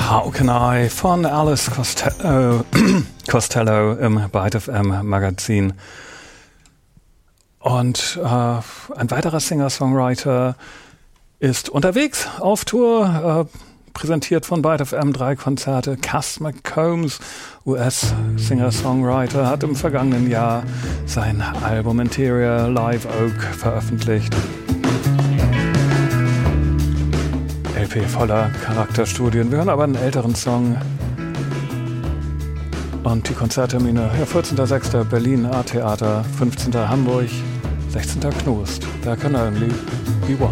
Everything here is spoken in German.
How Can I von Alice Costello im Byte FM Magazin. Und ein weiterer Singer-Songwriter ist unterwegs auf Tour, präsentiert von Byte FM 3 Konzerte. Cass McCombs, US-Singer-Songwriter, hat im vergangenen Jahr sein Album Interior Live Oak veröffentlicht. LP voller Charakterstudien. Wir hören aber einen älteren Song. Und die Konzerttermine: 14.06. Berlin A-Theater, 15. Hamburg, 16. Knust. There can only be one.